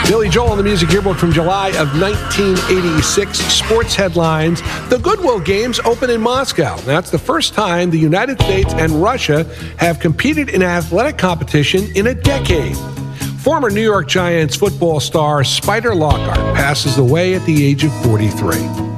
Billy Joel in the Music Yearbook from July of 1986. Sports headlines. The Goodwill Games open in Moscow. That's the first time the United States and Russia have competed in athletic competition in a decade. Former New York Giants football star Spider Lockhart passes away at the age of 43.